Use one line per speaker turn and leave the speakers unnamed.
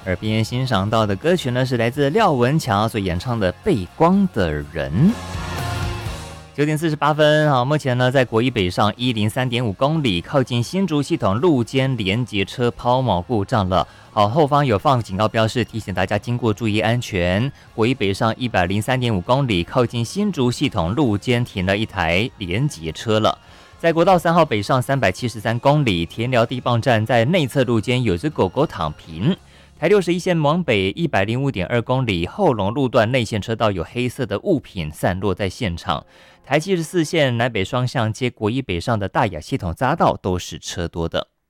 耳边欣赏到的歌曲呢，是来自廖文强所演唱的《背光的人》。9点48分，好，目前呢，在国一北上103.5公里，靠近新竹系统路肩连结车抛锚故障了。好，后方有放警告标示，提醒大家经过注意安全。国一北上103.5公里，靠近新竹系统路肩停了一台连结车了。在国道3号北上373公里，田寮地磅站在内侧路肩有只狗狗躺平。台61线往北105.2公里，后龙路段内线车道有黑色的物品散落在现场。台74线南北双向接国一北上的大雅系统匝道都是车多的。